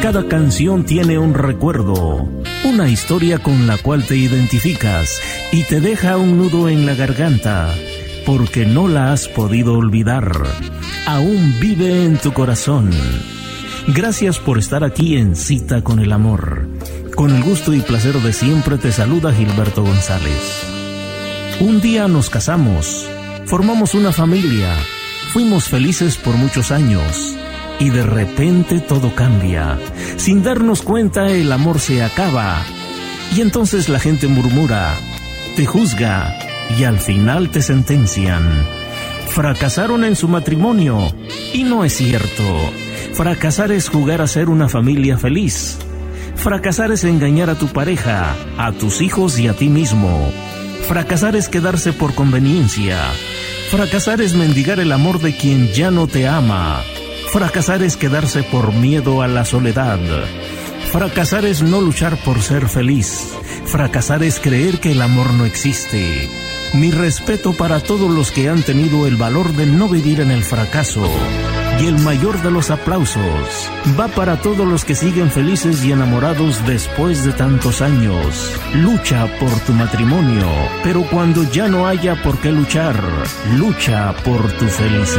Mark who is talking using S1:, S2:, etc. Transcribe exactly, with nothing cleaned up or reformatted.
S1: Cada canción tiene un recuerdo, una historia con la cual te identificas y te deja un nudo en la garganta, porque no la has podido olvidar. Aún vive en tu corazón. Gracias por estar aquí en Cita con el Amor. Con el gusto y placer de siempre te saluda Gilberto González. Un día nos casamos, formamos una familia, fuimos felices por muchos años. Y de repente todo cambia. Sin darnos cuenta, el amor se acaba. Y entonces la gente murmura, te juzga y al final te sentencian. Fracasaron en su matrimonio. Y no es cierto. Fracasar es jugar a ser una familia feliz. Fracasar es engañar a tu pareja, a tus hijos y a ti mismo. Fracasar es quedarse por conveniencia. Fracasar es mendigar el amor de quien ya no te ama. Fracasar es quedarse por miedo a la soledad. Fracasar es no luchar por ser feliz. Fracasar es creer que el amor no existe. Mi respeto para todos los que han tenido el valor de no vivir en el fracaso. Y el mayor de los aplausos va para todos los que siguen felices y enamorados después de tantos años. Lucha por tu matrimonio, pero cuando ya no haya por qué luchar, lucha por tu felicidad.